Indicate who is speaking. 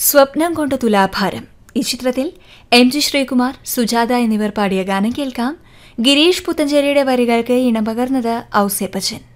Speaker 1: സ്വപ്നം കൊണ്ട് തുലാഭാരം. ഈ ചിത്രത്തിൽ എം.ജി. ശ്രീകുമാർ, സുജാത എന്നിവർ പാടിയ ഗാനം കേൾക്കാം. ഗിരീഷ് പുത്തഞ്ചേരിയുടെ വരികൾക്ക് ഇണം പകർന്നത് ഔസേപ്പച്ചൻ.